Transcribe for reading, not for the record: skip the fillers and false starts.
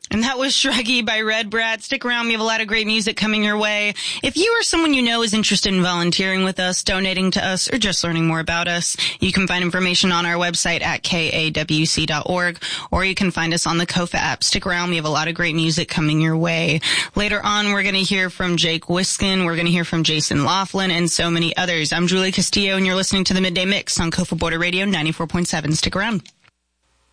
And that was Shruggy by Red Brat. Stick around. We have a lot of great music coming your way. If you or someone you know is interested in volunteering with us, donating to us, or just learning more about us, you can find information on our website at kawc.org, or you can find us on the Kofa app. Stick around. We have a lot of great music coming your way. Later on, we're going to hear from Jake Wiskin. We're going to hear from Jason Laughlin and so many others. I'm Julie Castillo, and you're listening to the Midday Mix on Kofa Border Radio 94.7. Stick around.